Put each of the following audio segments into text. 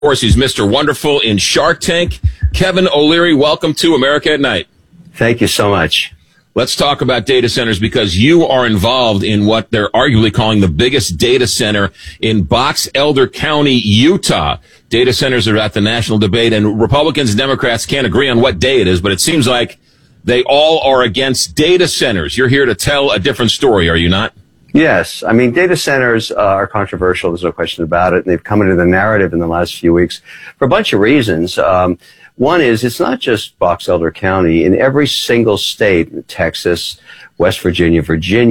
course, he's Mr. Wonderful in Shark Tank. Kevin O'Leary, welcome to America at Night. Thank you so much. Let's talk about data centers because you are involved in what they're arguably calling the biggest data center in Box Elder County, Utah. Data centers are at the national debate, and Republicans and Democrats can't agree on what day it is, but it seems like they all are against data centers. You're here to tell a different story, are you not? Yes. I mean, data centers are controversial. There's no question about it. And they've come into the narrative in the last few weeks for a bunch of reasons. One is it's not just Box Elder County. In every single state, Texas, West Virginia,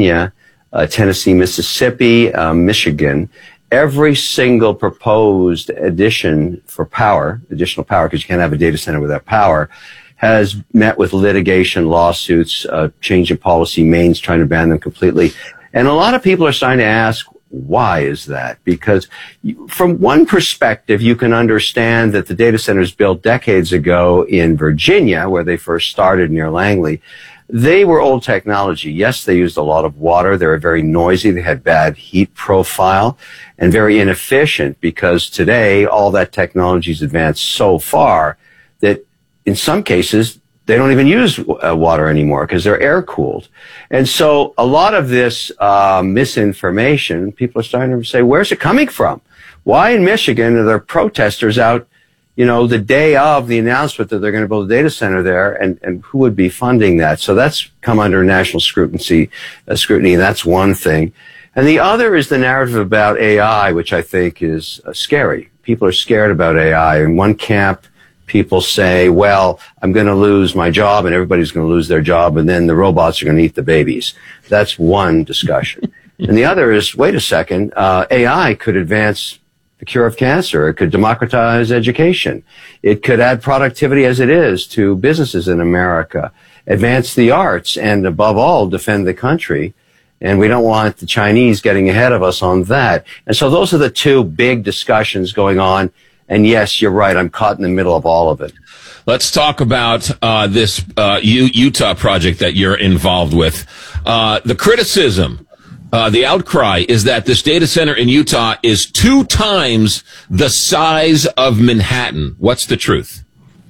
Tennessee, Mississippi, Michigan, every single proposed additional power, because you can't have a data center without power, has met with litigation, lawsuits, change in policy. Maine's trying to ban them completely. And a lot of people are starting to ask, why is that? Because from one perspective, you can understand that the data centers built decades ago in Virginia, where they first started near Langley, they were old technology. Yes, they used a lot of water. They were very noisy. They had bad heat profile and very inefficient because today all that technology's advanced so far that in some cases, they don't even use water anymore because they're air cooled. And so a lot of this misinformation, people are starting to say, where's it coming from? Why in Michigan are there protesters out, the day of the announcement that they're going to build a data center there, and who would be funding that? So that's come under national scrutiny, and that's one thing. And the other is the narrative about AI, which I think is scary. People are scared about AI. In one camp, people say, well, I'm going to lose my job and everybody's going to lose their job and then the robots are going to eat the babies. That's one discussion. And the other is, wait a second, AI could advance the cure of cancer. It could democratize education. It could add productivity as it is to businesses in America, advance the arts, and above all, defend the country. And we don't want the Chinese getting ahead of us on that. And so those are the two big discussions going on. And yes, you're right. I'm caught in the middle of all of it. Let's talk about this Utah project that you're involved with. The criticism, the outcry is that this data center in Utah is 2 times the size of Manhattan. What's the truth?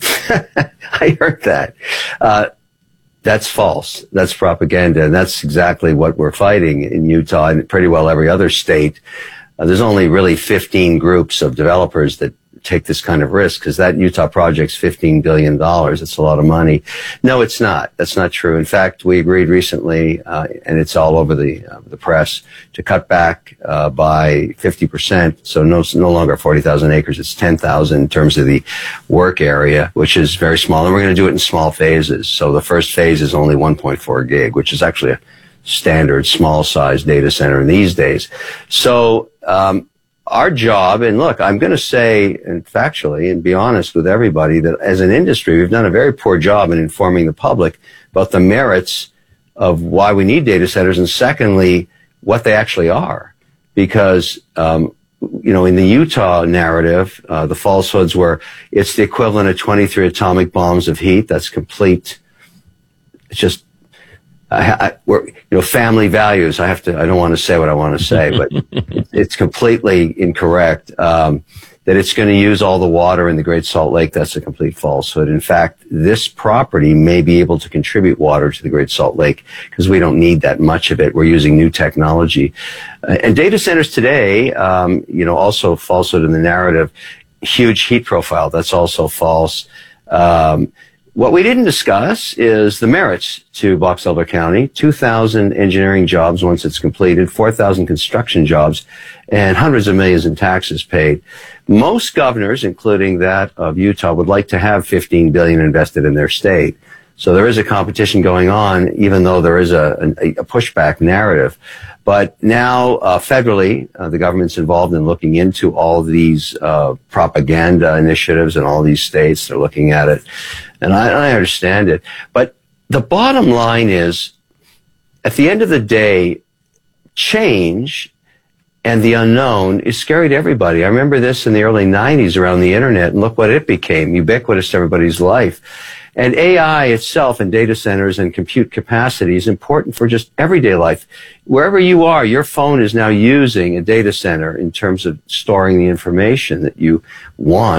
I heard that. That's false. That's propaganda. And that's exactly what we're fighting in Utah and pretty well every other state. There's only really 15 groups of developers that take this kind of risk because that Utah project's $15 billion. It's a lot of money. No, it's not. That's not true. In fact, we agreed recently, and it's all over the press, to cut back by 50%. So no longer 40,000 acres. It's 10,000 in terms of the work area, which is very small. And we're going to do it in small phases. So the first phase is only 1.4 gig, which is actually a standard small size data center in these days. So, our job, and look, I'm going to say, and factually, and be honest with everybody, that as an industry, we've done a very poor job in informing the public about the merits of why we need data centers, and secondly, what they actually are. Because, in the Utah narrative, the falsehoods were it's the equivalent of 23 atomic bombs of heat. That's complete. It's just, family values. I don't want to say what I want to say, but it's completely incorrect. That it's going to use all the water in the Great Salt Lake, that's a complete falsehood. In fact, this property may be able to contribute water to the Great Salt Lake because we don't need that much of it. We're using new technology. And data centers today, also falsehood in the narrative, huge heat profile. That's also false. What we didn't discuss is the merits to Box Elder County, 2,000 engineering jobs once it's completed, 4,000 construction jobs, and hundreds of millions in taxes paid. Most governors, including that of Utah, would like to have $15 billion invested in their state. So there is a competition going on, even though there is a pushback narrative. But now, federally, the government's involved in looking into all these propaganda initiatives in all these states. They're looking at it. And I understand it. But the bottom line is, at the end of the day, change and the unknown is scary to everybody. I remember this in the early 90s around the internet, and look what it became, ubiquitous to everybody's life. And AI itself in data centers and compute capacity is important for just everyday life. Wherever you are, your phone is now using a data center in terms of storing the information that you want.